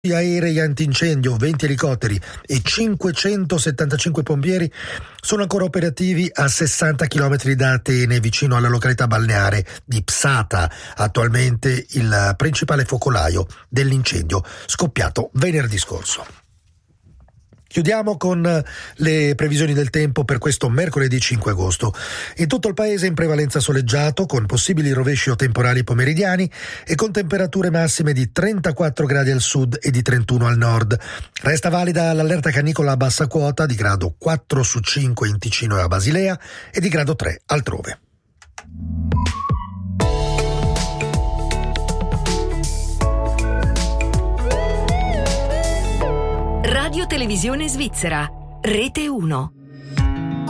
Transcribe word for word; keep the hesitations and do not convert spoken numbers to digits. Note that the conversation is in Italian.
aerei antincendio, venti elicotteri e cinquecentosettantacinque pompieri sono ancora operativi a sessanta chilometri da Atene, vicino alla località balneare di Psata, attualmente il principale focolaio dell'incendio scoppiato venerdì scorso. Chiudiamo con le previsioni del tempo per questo mercoledì cinque agosto. In tutto il paese in prevalenza soleggiato, con possibili rovesci o temporali pomeridiani e con temperature massime di trentaquattro gradi al sud e di trentuno al nord. Resta valida l'allerta canicola a bassa quota di grado quattro su cinque in Ticino e a Basilea e di grado tre altrove. Radio Televisione Svizzera, Rete uno.